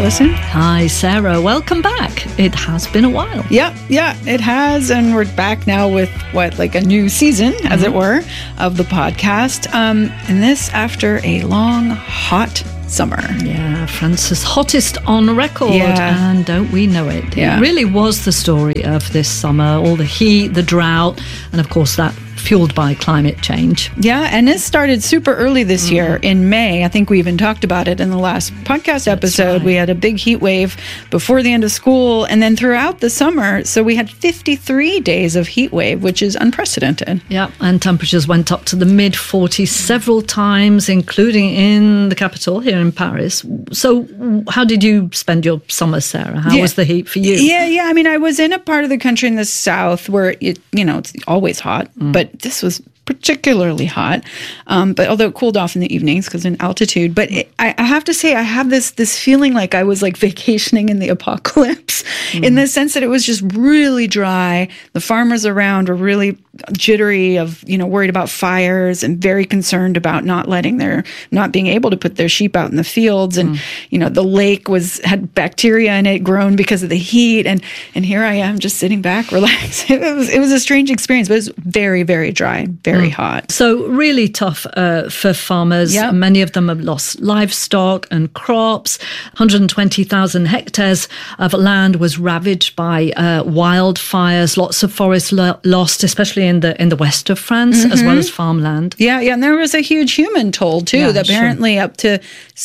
Alison. Hi, Sarah. Welcome back. It has been a while. Yeah, it has. And we're back now with a new season, as it were, of the podcast. And this after a long, hot summer. Yeah, France's hottest on record. Yeah. And don't we know it? Yeah. It really was the story of this summer. All the heat, the drought, and of course that fueled by climate change. Yeah, and it started super early this year in May. I think we even talked about it in the last podcast episode. Right. We had a big heat wave before the end of school and then throughout the summer. So we had 53 days of heat wave, which is unprecedented. Yeah, and temperatures went up to the mid-40s several times, including in the capital here in Paris. So how did you spend your summer, Sarah? How was the heat for you? Yeah. I mean, I was in a part of the country in the south where it's always hot, but this was particularly hot, but although it cooled off in the evenings because in altitude. But I have to say, I have this feeling like I was like vacationing in the apocalypse, in the sense that it was just really dry. The farmers around were really jittery, worried about fires and very concerned about not being able to put their sheep out in the fields, and the lake had bacteria in it grown because of the heat, and here I am just sitting back, relaxed. It was a strange experience, but it was very, very dry, very hot. So really tough for farmers. Yep. Many of them have lost livestock and crops. 120,000 hectares of land was ravaged by wildfires. Lots of forests lost, especially in the west of France, as well as farmland. Yeah, and there was a huge human toll too. Yeah, apparently up to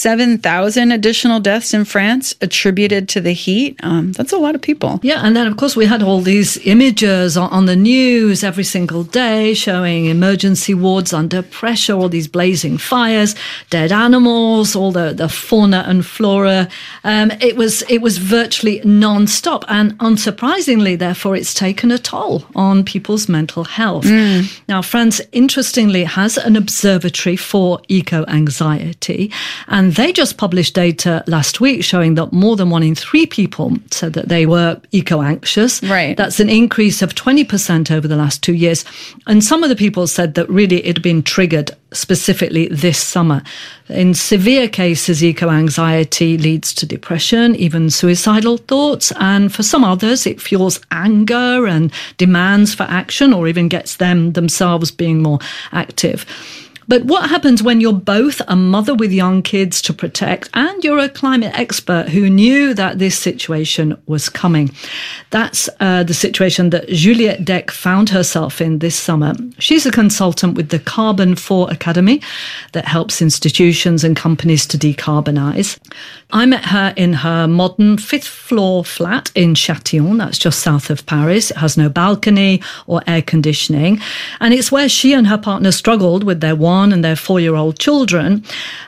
7,000 additional deaths in France attributed to the heat. That's a lot of people. Yeah, and then of course we had all these images on the news every single day showing emergency wards under pressure, all these blazing fires, dead animals, all the fauna and flora. It was virtually non-stop, and unsurprisingly, therefore, it's taken a toll on people's mental health. Now, France, interestingly, has an observatory for eco-anxiety, and they just published data last week showing that more than 1 in 3 people said that they were eco-anxious. Right. That's an increase of 20% over the last 2 years. And some of the people said that really it had been triggered specifically this summer. In severe cases, eco-anxiety leads to depression, even suicidal thoughts. And for some others, it fuels anger and demands for action, or even gets them themselves being more active. But what happens when you're both a mother with young kids to protect and you're a climate expert who knew that this situation was coming? That's the situation that Juliette Deck found herself in this summer. She's a consultant with the Carbon 4 Academy that helps institutions and companies to decarbonise. I met her in her modern 5th floor flat in Châtillon, that's just south of Paris. It has no balcony or air conditioning, and it's where she and her partner struggled with their 1 and their 4-year-old children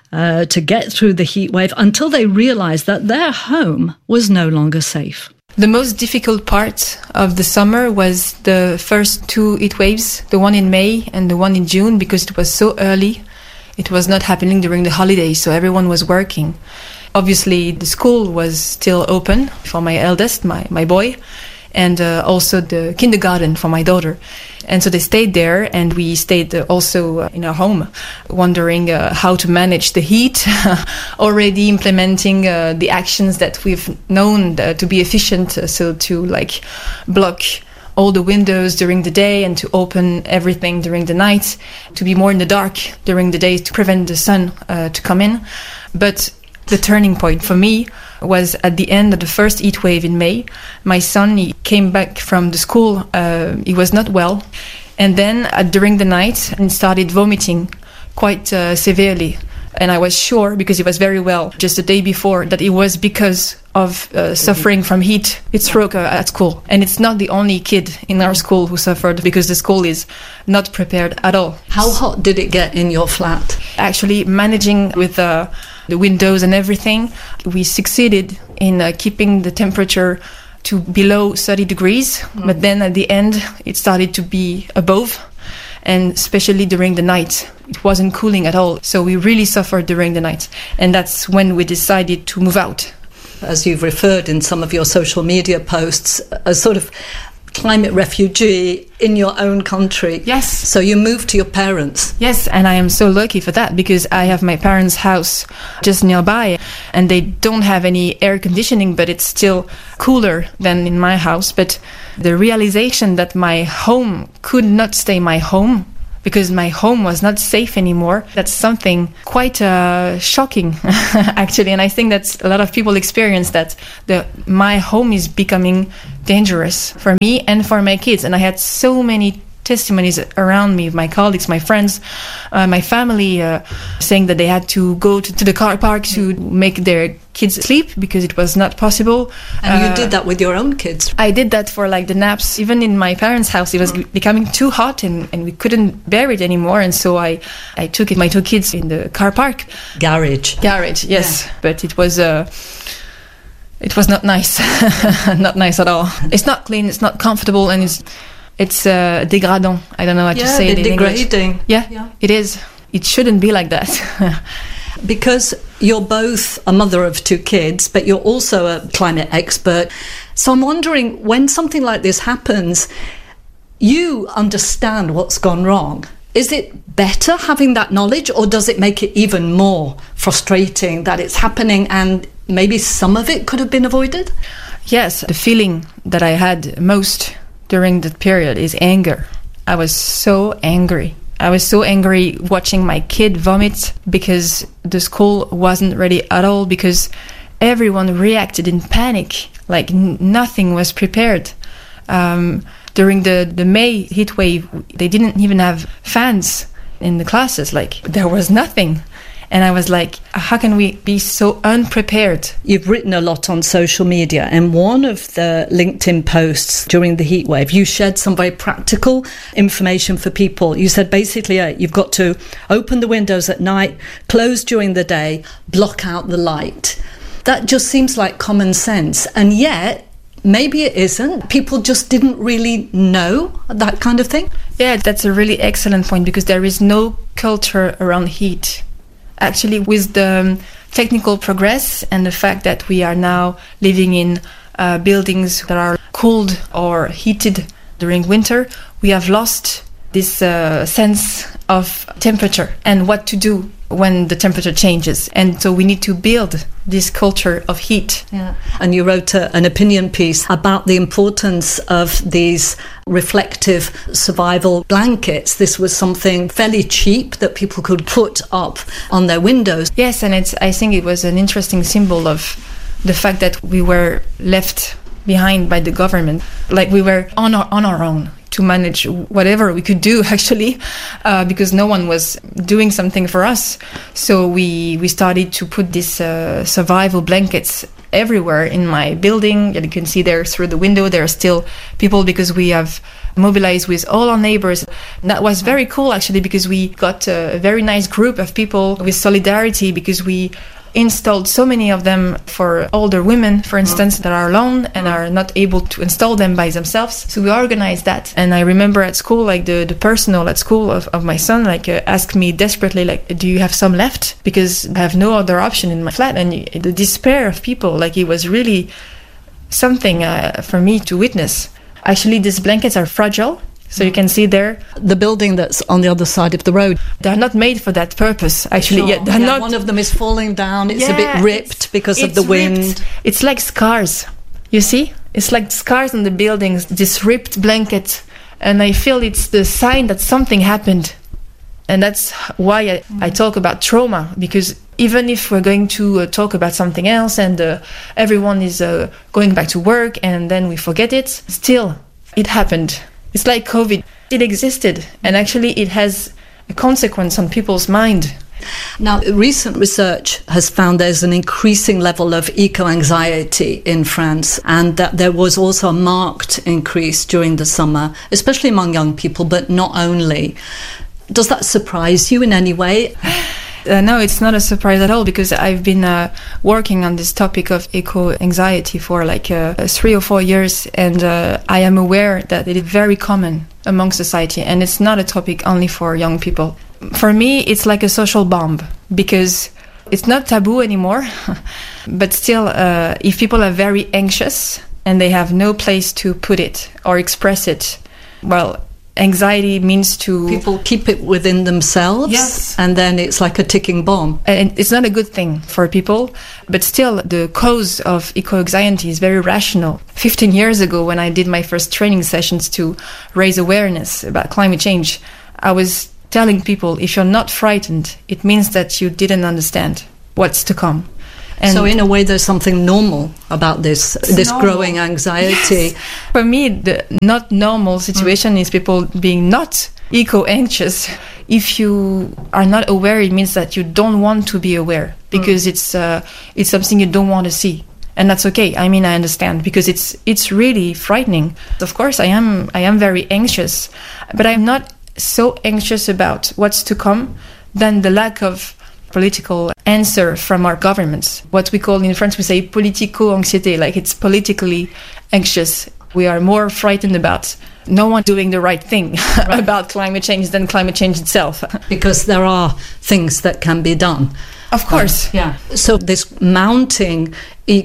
to get through the heat wave until they realised that their home was no longer safe. The most difficult part of the summer was the first 2 heat waves, the one in May and the one in June, because it was so early. It was not happening during the holidays, so everyone was working. Obviously, the school was still open for my eldest, my boy, and also the kindergarten for my daughter. And so they stayed there, and we stayed also in our home, wondering how to manage the heat, already implementing the actions that we've known to be efficient, so to block all the windows during the day and to open everything during the night, to be more in the dark during the day to prevent the sun to come in. But the turning point for me was at the end of the first heat wave in May. My son, he came back from the school, he was not well, and then during the night he started vomiting quite severely. And I was sure, because he was very well just the day before, that it was because of suffering from heat. It's stroke at school. And it's not the only kid in our school who suffered, because the school is not prepared at all. How hot did it get in your flat? Actually, managing with the windows and everything, we succeeded in keeping the temperature to below 30 degrees. But then at the end, it started to be above. And especially during the night, it wasn't cooling at all. So we really suffered during the night. And that's when we decided to move out. As you've referred in some of your social media posts, a sort of climate refugee in your own country. Yes. So you moved to your parents. Yes, and I am so lucky for that because I have my parents' house just nearby and they don't have any air conditioning, but it's still cooler than in my house. But the realization that my home could not stay my home because my home was not safe anymore, that's something quite shocking, actually. And I think that a lot of people experience that my home is becoming dangerous for me and for my kids. And I had so many testimonies around me, my colleagues, my friends, my family, saying that they had to go to the car park to make their kids sleep because it was not possible. And you did that with your own kids? I did that for like the naps. Even in my parents' house, it was becoming too hot and we couldn't bear it anymore. And so I took my two kids in the car park. Garage, yes. Yeah. But it was not nice. Not nice at all. It's not clean, it's not comfortable, and it's degradant. I don't know how to say it in degrading. English. Yeah, it is. It shouldn't be like that. Because you're both a mother of two kids, but you're also a climate expert. So I'm wondering, when something like this happens, you understand what's gone wrong. Is it better having that knowledge, or does it make it even more frustrating that it's happening and maybe some of it could have been avoided? Yes, the feeling that I had most during that period is anger. I was so angry. I was so angry watching my kid vomit because the school wasn't ready at all, because everyone reacted in panic, like nothing was prepared. During the May heat wave, they didn't even have fans in the classes. Like, there was nothing. And I was like, how can we be so unprepared? You've written a lot on social media, and one of the LinkedIn posts during the heat wave, you shared some very practical information for people. You said basically you've got to open the windows at night, close during the day, block out the light. That just seems like common sense. And yet, maybe it isn't. People just didn't really know that kind of thing. Yeah, that's a really excellent point, because there is no culture around heat. Actually, with the technical progress and the fact that we are now living in buildings that are cooled or heated during winter, we have lost this sense of temperature and what to do when the temperature changes. And so we need to build this culture of heat. Yeah. And you wrote an opinion piece about the importance of these reflective survival blankets. This was something fairly cheap that people could put up on their windows. Yes, and I think it was an interesting symbol of the fact that we were left behind by the government. Like, we were on our own to manage whatever we could do, actually, because no one was doing something for us. So we started to put these survival blankets everywhere in my building. And you can see there through the window, there are still people, because we have mobilized with all our neighbors. And that was very cool, actually, because we got a very nice group of people with solidarity, because we installed so many of them for older women, for instance, that are alone and are not able to install them by themselves. So we organized that. And I remember at school, like the personnel at school of my son, like asked me desperately, like, do you have some left? Because I have no other option in my flat. And the despair of people, like, it was really something for me to witness. Actually, these blankets are fragile. So you can see there, the building that's on the other side of the road. They're not made for that purpose, actually. Sure. They're not. One of them is falling down. It's a bit ripped because of the wind. Ripped. It's like scars. You see? It's like scars on the buildings, this ripped blanket. And I feel it's the sign that something happened. And that's why I talk about trauma, because even if we're going to talk about something else and everyone is going back to work and then we forget it, still, it happened. It's like COVID. It existed, and actually it has a consequence on people's mind. Now, recent research has found there's an increasing level of eco-anxiety in France, and that there was also a marked increase during the summer, especially among young people, but not only. Does that surprise you in any way? No, it's not a surprise at all, because I've been working on this topic of eco-anxiety for like 3 or 4 years, and I am aware that it is very common among society, and it's not a topic only for young people. For me, it's like a social bomb, because it's not taboo anymore, but still, if people are very anxious, and they have no place to put it or express it. Well, anxiety means to... People keep it within themselves, yes, and then it's like a ticking bomb. And it's not a good thing for people, but still the cause of eco-anxiety is very rational. 15 years ago, when I did my first training sessions to raise awareness about climate change, I was telling people, if you're not frightened, it means that you didn't understand what's to come. And so in a way, there's something normal about this normal. Growing anxiety. Yes. For me, the not normal situation is people being not eco-anxious. If you are not aware, it means that you don't want to be aware, because it's something you don't want to see. And that's okay. I mean, I understand, because it's really frightening. Of course, I am very anxious, but I'm not so anxious about what's to come than the lack of political answer from our governments. What we call in France, we say politico-anxiété, like it's politically anxious. We are more frightened about no one doing the right thing about climate change than climate change itself. Because there are things that can be done. Of course. Yeah. So this mounting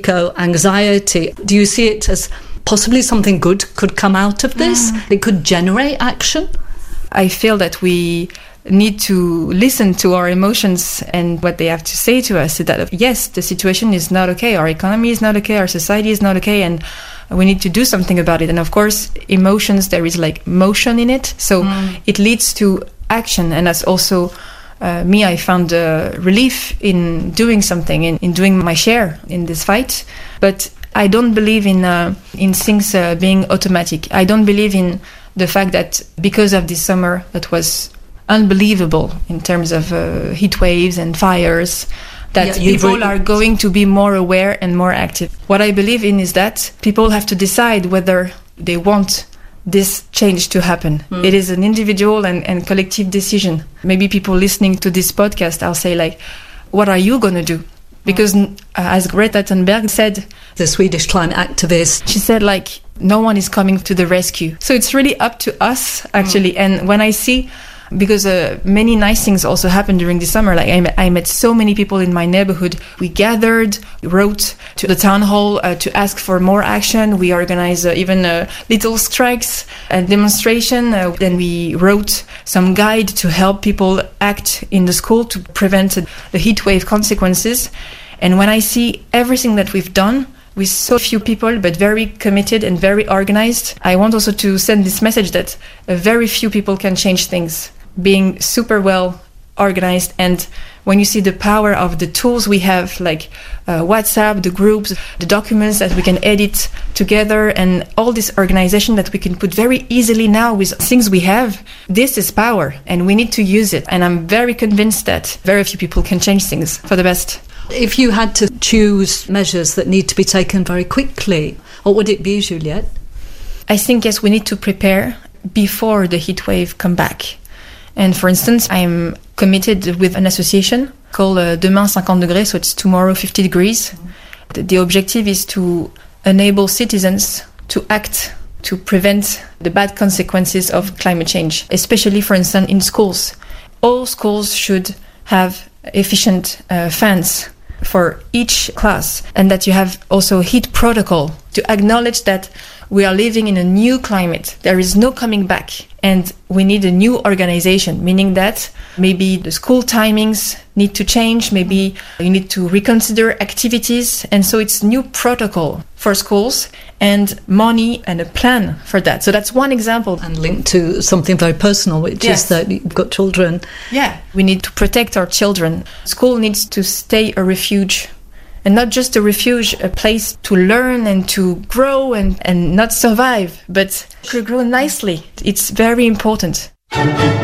eco-anxiety, do you see it as possibly something good could come out of this? It could generate action? I feel that we need to listen to our emotions and what they have to say to us. That yes, the situation is not okay, our economy is not okay, our society is not okay, and we need to do something about it. And of course, emotions, there is like motion in it, so it leads to action. And that's also me, I found relief in doing something, in doing my share in this fight. But I don't believe in things being automatic. I don't believe in the fact that because of this summer that was unbelievable in terms of heat waves and fires, that people are going to be more aware and more active. What I believe in is that people have to decide whether they want this change to happen. It is an individual and collective decision. Maybe people listening to this podcast, I'll say like, what are you going to do? Because as Greta Thunberg said, the Swedish climate activist, she said like, no one is coming to the rescue. So it's really up to us, actually. And when I see, because many nice things also happened during the summer. Like I met so many people in my neighborhood. We gathered, wrote to the town hall to ask for more action. We organized even little strikes and demonstration. Then we wrote some guide to help people act in the school to prevent the heat wave consequences. And when I see everything that we've done, with so few people, but very committed and very organized, I want also to send this message that very few people can change things. Being super well organized, and when you see the power of the tools we have, like WhatsApp, the groups, the documents that we can edit together, and all this organization that we can put very easily now with things we have, this is power, and we need to use it. And I'm very convinced that very few people can change things for the best. If you had to choose measures that need to be taken very quickly, what would it be, Juliette? I think, yes, we need to prepare before the heat wave come back. And for instance, I'm committed with an association called Demain 50 degrés, so it's tomorrow 50 degrees. The objective is to enable citizens to act to prevent the bad consequences of climate change, especially, for instance, in schools. All schools should have efficient fans for each class, and that you have also heat protocol to acknowledge that we are living in a new climate. There is no coming back, and we need a new organization, meaning that maybe the school timings need to change, maybe you need to reconsider activities, and so it's new protocol for schools and money and a plan for that. So that's one example. And linked to something very personal, which is that you've got children. Yeah, we need to protect our children. School needs to stay a refuge. And not just a refuge, a place to learn and to grow and not survive, but to grow nicely. It's very important.